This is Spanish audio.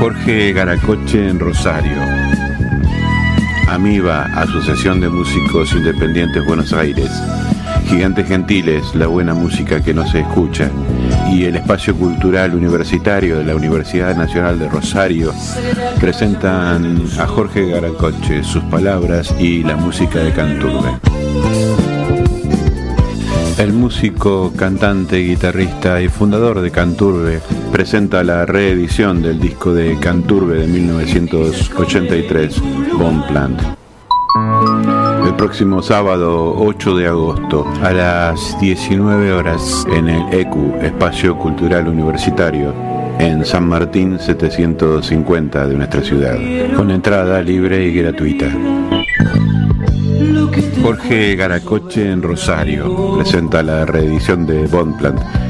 Jorge Garacoche en Rosario. Amiba, Asociación de Músicos Independientes Buenos Aires. Gigantes Gentiles, la buena música que no se escucha. Y el Espacio Cultural Universitario de la Universidad Nacional de Rosario presentan a Jorge Garacoche, sus palabras y la música de Canturbe. El músico, cantante, guitarrista y fundador de Canturbe presenta la reedición del disco de Canturbe de 1983, Bomb Plant. El próximo sábado 8 de agosto a las 19 horas en el ECU, Espacio Cultural Universitario, en San Martín 750 de nuestra ciudad, con entrada libre y gratuita. Jorge Garacoche en Rosario presenta la reedición de Bomb Plant